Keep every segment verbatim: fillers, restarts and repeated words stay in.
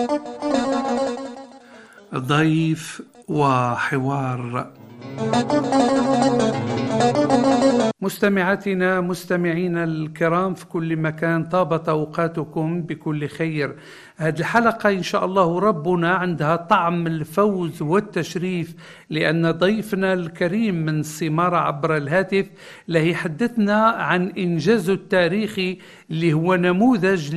ضيف وحوار. مستمعاتنا مستمعينا الكرام في كل مكان، طابت أوقاتكم بكل خير. هذه الحلقة إن شاء الله ربنا عندها طعم الفوز والتشريف، لأن ضيفنا الكريم من سمارة عبر الهاتف له يحدثنا عن إنجازه التاريخي اللي هو نموذج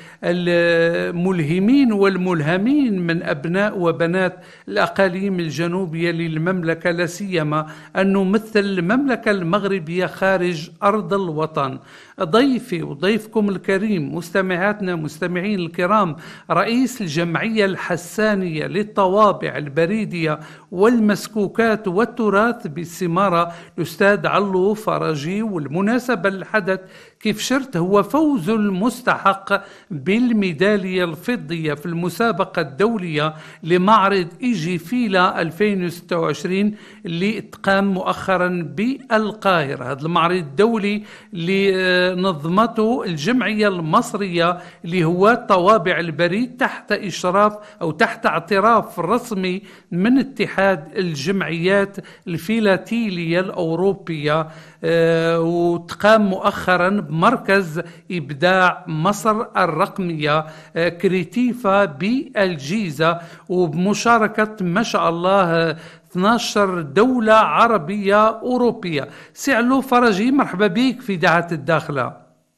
للملهمين والملهمين من أبناء وبنات الأقاليم الجنوبية للمملكة، لا سيما أن نمثل المملكة المغربية خارج أرض الوطن. ضيفي وضيفكم الكريم مستمعاتنا مستمعين الكرام، رئيس الجمعية الحسانية للطوابع البريدية والمسكوكات والتراث بالسمارة، الأستاذ علو فرجي. والمناسبة للحدث كيف شرت هو فوز المستحق بالميدالية الفضية في المسابقة الدولية لمعرض إيجي فيلا ألفين وستة وعشرين اللي تقام مؤخرا بالقاهرة. هذا المعرض الدولي اللي نظمته الجمعية المصرية اللي هو طوابع البريد تحت إشراف أو تحت اعتراف رسمي من اتحاد الجمعيات الفيلاتيلية الأوروبية، أه وتقام مؤخرا بمركز إبداع مصر الرقمية أه كريتيفا بالجيزة، وبمشاركة ما شاء الله اثنتي عشرة دولة عربية أوروبية. سي علو فرجي، مرحبا بك في إذاعة الداخلة.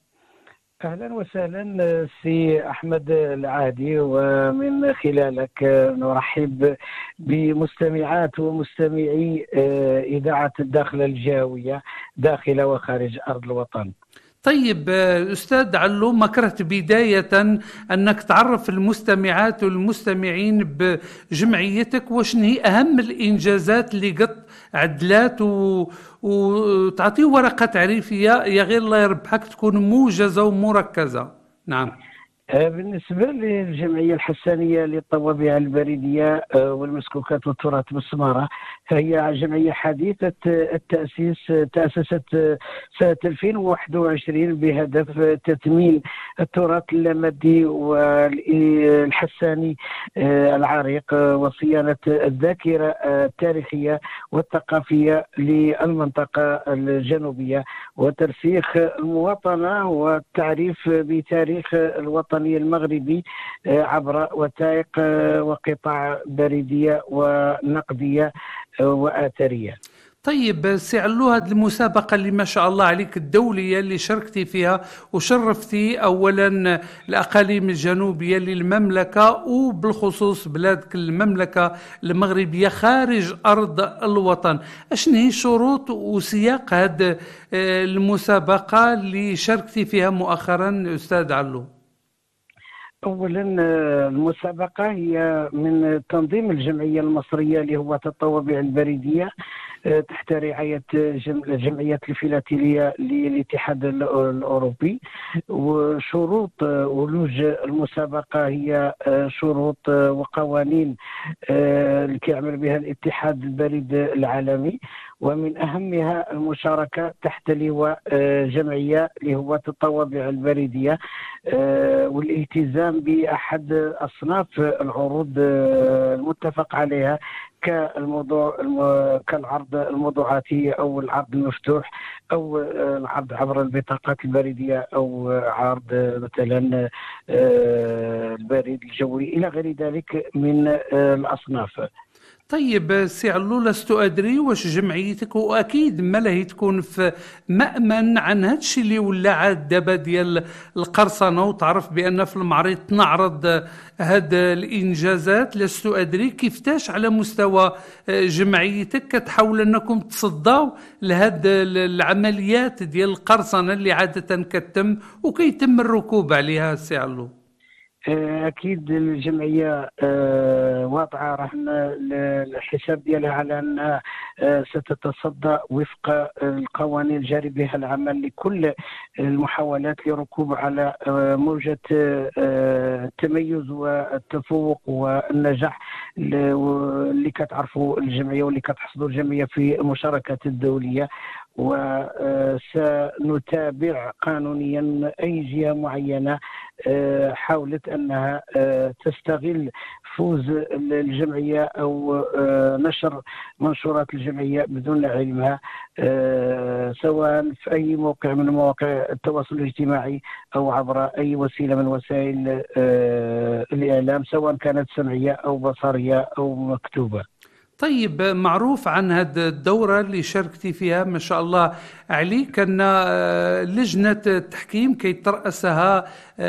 أهلا وسهلا سي أحمد العادي، ومن خلالك نرحب بمستمعات ومستمعي إذاعة الداخلة الجاوية داخل وخارج أرض الوطن. طيب أستاذ علو، ما كرهت بداية أنك تعرف المستمعات والمستمعين بجمعيتك، وشن هي أهم الإنجازات اللي قد عدلات و... وتعطيه ورقة تعريفية يا غير الله يربحك تكون موجزة ومركزة. نعم. بالنسبة للجمعية الحسانية للطوابع البريدية والمسكوكات والتراث بالسمارة، فهي جمعية حديثة التأسيس، تأسست سنة ألفين وواحد وعشرين بهدف تثمين التراث اللامادي والحساني العريق وصيانة الذاكرة التاريخية والثقافية للمنطقة الجنوبية، وترسيخ المواطنة والتعريف بتاريخ الوطن المغربي عبر وثائق وقطع بريدية ونقدية وآثرية. طيب سي علو، هذه المسابقة اللي ما شاء الله عليك الدولية اللي شاركتي فيها وشرفتي أولا الأقاليم الجنوبية للمملكة وبالخصوص بلادك المملكة المغربية خارج أرض الوطن، أشن هي شروط وسياق هذه المسابقة اللي شاركتي فيها مؤخرا أستاذ علو؟ أولا المسابقة هي من تنظيم الجمعية المصرية لهواة الطوابع البريدية تحت رعاية جمعية الفيلاتيلية للاتحاد الأوروبي. وشروط ولوج المسابقة هي شروط وقوانين اللي كيعمل بها الاتحاد البريد العالمي، ومن أهمها المشاركة تحت لواء جمعية لهواة الطوابع البريدية والالتزام بأحد أصناف العروض المتفق عليها كالموضوع كالعرض الموضوعاتي أو العرض المفتوح أو العرض عبر البطاقات البريدية أو عرض مثلا البريد الجوي إلى غير ذلك من الأصناف. طيب سي علو، لست أدري واش جمعيتك، وأكيد ما لهي تكون في مأمن عن هادشي اللي ولا عاد دابا ديال القرصنة، وتعرف بأن في المعرض تنعرض هاد الإنجازات. لست أدري كيفتاش على مستوى جمعيتك كتحاول أنكم تصداو لهاد العمليات ديال القرصنة اللي عادة كتم وكيتم الركوب عليها سي علو. أكيد الجمعية واضعة رهن الحساب ديالها على أنها ستتصدى وفق القوانين الجاري بها العمل لكل المحاولات لركوب على موجة التميز والتفوق والنجاح اللي كتعرفوا الجمعية واللي كتحصدوا الجمعية في المشاركات الدولية. وسنتابع قانونيا أي جهة معينة حاولت أنها تستغل فوز الجمعية أو نشر منشورات الجمعية بدون علمها، سواء في أي موقع من مواقع التواصل الاجتماعي أو عبر أي وسيلة من وسائل الإعلام، سواء كانت سمعية أو بصرية أو مكتوبة. طيب، معروف عن هذه الدورة اللي شاركتي فيها ما شاء الله عليك أن لجنة التحكيم كي ترأسها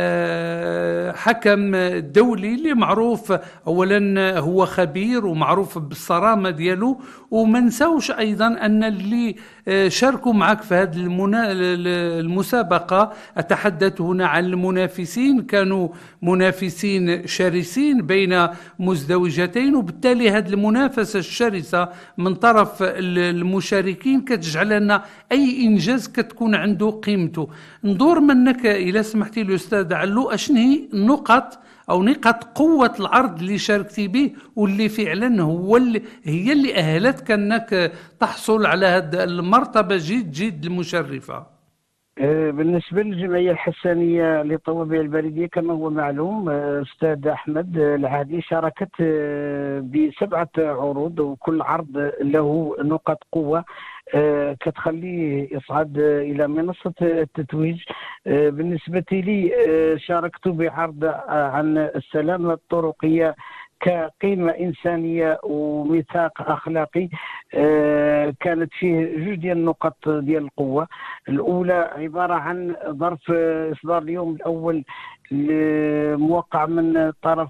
حكم دولي اللي معروف أولا هو خبير ومعروف بالصرامة ديالو، وما نساوش أيضا أن اللي شاركوا معك في هذه المسابقة، أتحدث هنا عن المنافسين، كانوا منافسين شرسين بين مزدوجتين، وبالتالي هذه المنافسة الشرسة من طرف المشاركين كتجعل لنا أي إنجاز كتكون عنده قيمته. ندور منك إلى سمحتي الأستاذ علو، أشن هي النقط أو نقاط قوة العرض اللي شاركتي به واللي فعلا هو اللي هي اللي أهلتك أنك تحصل على هذه المرتبة جد جد المشرفة؟ بالنسبة للجمعية الحسانية للطوابع البريدية كما هو معلوم، أستاذ أحمد العادي شاركت بسبعة عروض، وكل عرض له نقاط قوة كتخليه يصعد إلى منصة التتويج. بالنسبة لي شاركت بعرض عن السلامة الطرقية كقيمة إنسانية وميثاق أخلاقي، كانت فيه جوج ديال النقط ديال القوة. الأولى عبارة عن ظرف إصدار اليوم الأول موقع من طرف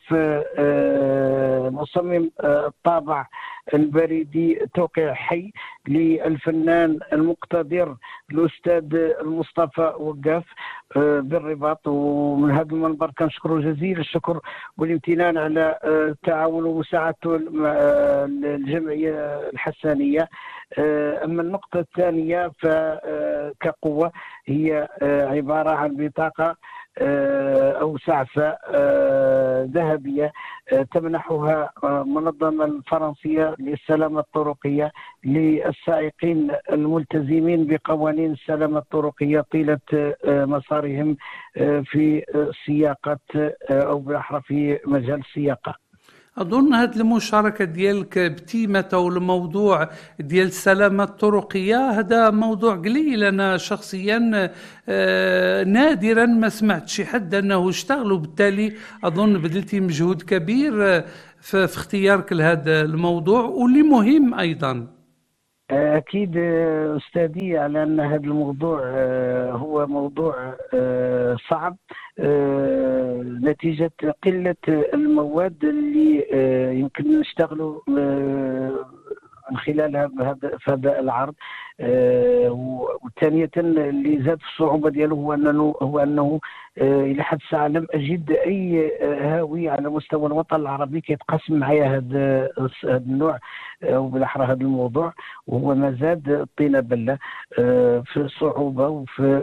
مصمم الطابع البريدي توقيع حي للفنان المقتدر الأستاذ المصطفى وقاف بالرباط. ومن هذا المنبر كنشكره جزيل الشكر والامتنان على التعاون ومساعدته الجمعية الحسانية. أما النقطة الثانية فكقوة هي عبارة عن بطاقة أو سعفة ذهبية تمنحها المنظمة الفرنسية للسلامة الطرقية للسائقين الملتزمين بقوانين السلامة الطرقية طيلة مسارهم في سياقة أو بالأحرى في مجال السياقة. أظن هذه المشاركة ديالك بتيمة والموضوع ديال السلامة الطرقية هذا موضوع قليل. أنا شخصيا نادرا ما سمعت شي حد أنه اشتغل، وبالتالي أظن بذلتي مجهود كبير في اختيارك لهذا الموضوع واللي مهم أيضا. أكيد أستاذي على أن هذا الموضوع هو موضوع صعب نتيجة قلة المواد اللي يمكن نشتغلوا من خلالها في هذا العرض. وثانية اللي زاد في الصعوبة ديالو هو أنه هو أنه إلى حد الساعة لم أجد أي هاوي على مستوى الوطن العربي كيتقاسم معايا هذا النوع وبالأحرى هذا الموضوع، وهو ما زاد الطينة بلة في الصعوبة وفي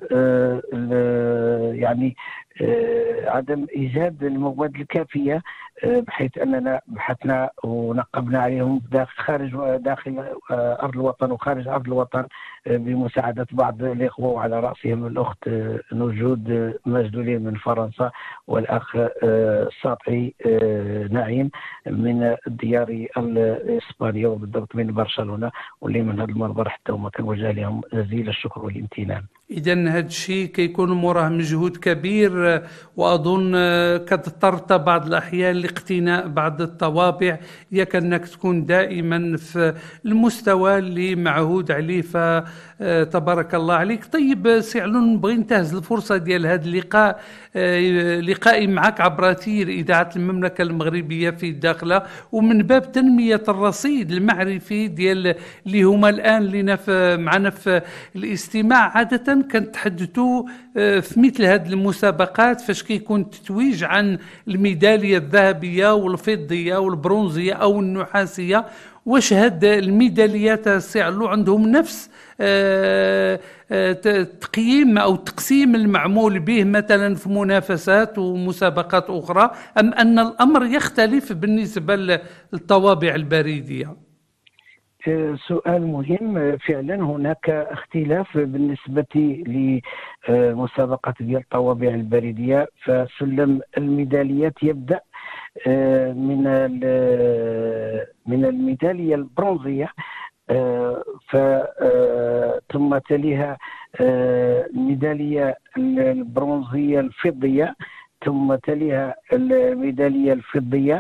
يعني عدم إيجاد المواد الكافية، بحيث أننا بحثنا ونقبنا عليهم داخل خارج داخل أرض الوطن وخارج أرض الوطن بمساعدة بعض الإخوة، وعلى رأسهم الأخت نجود مجدولين من فرنسا والأخ ساطعي نعيم من الديار الإسبانية وبالضبط من برشلونة، واللي من هذا المنبر حتى هما كنوجه لهم جزيل الشكر والامتنان. إذن هذا الشيء كيكون موراه مجهود كبير، وأظن كتضطرت بعض الأحيان لاقتناء بعض الطوابع، ياك أنك تكون دائما في المستوى اللي معهود عليه، فتبارك الله عليك. طيب سي علون، نبغي ننتهز الفرصة ديال هذا اللقاء لقائي معك عبر تير إذاعة المملكة المغربية في الداخلة، ومن باب تنمية الرصيد المعرفي ديال اللي هما الآن لنا معنا في الاستماع. عادة كنتحدثوا في مثل هذه المسابقات فاش كيكون التتويج عن الميدالية الذهبية والفضية والبرونزية أو النحاسية، واش هاد الميداليات سي علو عندهم نفس تقييم أو تقسيم المعمول به مثلا في منافسات ومسابقات أخرى، أم أن الأمر يختلف بالنسبة للطوابع البريدية؟ سؤال مهم. فعلا هناك اختلاف بالنسبة لمسابقة ديال الطوابع البريدية. فسلم الميداليات يبدأ من من الميدالية البرونزية، ف ثم تليها الميدالية البرونزية الفضية، ثم تليها الميدالية الفضية،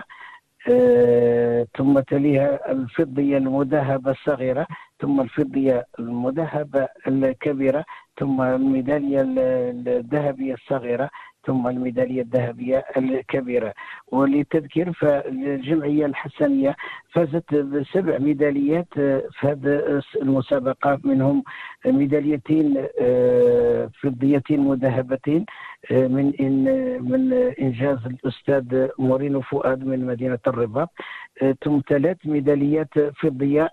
ثم تليها الفضية المذهبة الصغيرة، ثم الفضية المذهبة الكبيرة، ثم الميدالية الذهبية الصغيرة، ثم الميدالية الذهبية الكبيرة. وللتذكير فالجمعية الحسنية فازت بسبع ميداليات في هذه المسابقة، منهم ميداليتين فضيتين مذهبتين من من إنجاز الأستاذ مورينو فؤاد من مدينة الرباط، ثم ثلاث ميداليات فضية،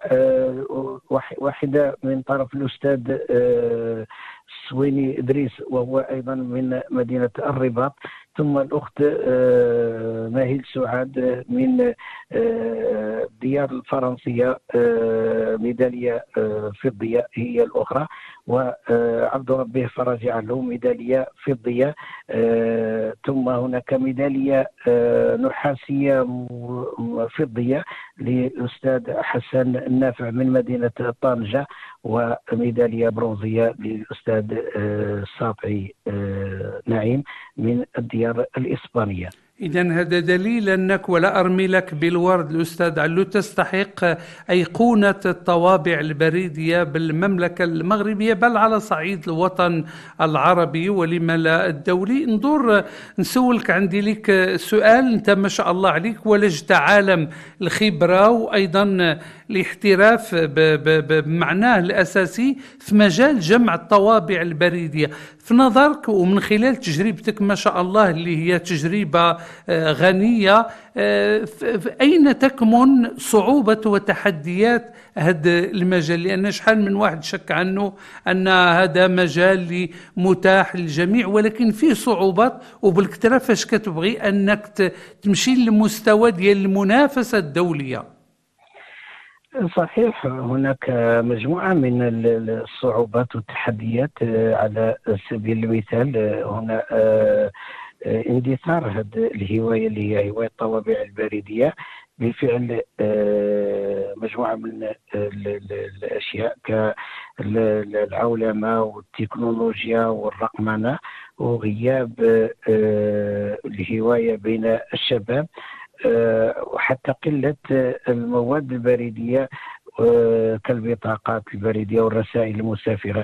واحدة من طرف الأستاذ السويني إدريس وهو أيضا من مدينة الرباط، ثم الأخت ماهيل سعاد من الديار الفرنسية ميدالية فضية هي الأخرى، وعبد ربه فرج عنه ميدالية فضية. ثم هناك ميدالية نحاسية فضية للأستاذ حسن النافع من مدينة طنجة، وميدالية برونزية للأستاذ الساطعي نعيم من الديار الإسبانية. إذن هذا دليل أنك، ولا أرمي لك بالورد الأستاذ علو، تستحق أيقونة الطوابع البريدية بالمملكة المغربية، بل على صعيد الوطن العربي ولما لا الدولي. ندور نسولك، عندي لك سؤال. أنت ما شاء الله عليك ولجت عالم الخبرة وأيضا الاحتراف بمعناه الأساسي في مجال جمع الطوابع البريدية. في نظرك ومن خلال تجربتك ما شاء الله اللي هي تجربة غنية، أين تكمن صعوبة وتحديات هذا المجال؟ لأن شحال من واحد شك عنه أن هذا مجال متاح للجميع، ولكن فيه صعوبات، وبالكثرة فاش كتبغي أنك تمشي للمستوى ديال المنافسة الدولية. صحيح، هناك مجموعة من الصعوبات والتحديات. على سبيل المثال هنا اندثار هذه الهواية اللي هي هواية الطوابع البريدية بفعل مجموعة من الأشياء كالعولمة والتكنولوجيا والرقمنة وغياب الهواية بين الشباب، وحتى قلة المواد البريدية كالبطاقات البريدية والرسائل المسافرة.